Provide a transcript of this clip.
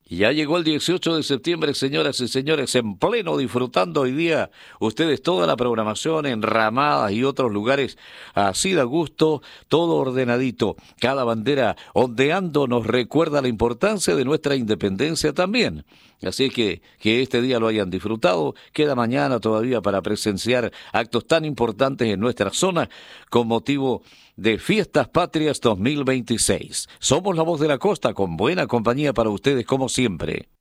Ya llegó el 18 de septiembre, señoras y señores, en pleno disfrutando hoy día ustedes toda la programación en Ramadas y otros lugares, así da gusto, todo ordenadito. Cada bandera ondeando nos recuerda la importancia de nuestra independencia también. Así que este día lo hayan disfrutado. Queda mañana todavía para presenciar actos tan importantes en nuestra zona con motivo de Fiestas Patrias 2026. Somos la voz de la costa con buena compañía para ustedes como siempre.